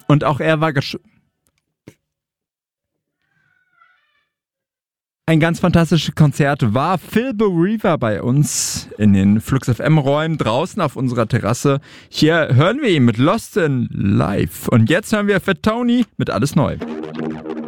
Und auch er war ein ganz fantastisches Konzert war Phil Bereaver bei uns in den Flux FM Räumen draußen auf unserer Terrasse. Hier hören wir ihn mit Lost in Life. Und jetzt hören wir Fat Tony mit Alles Neu.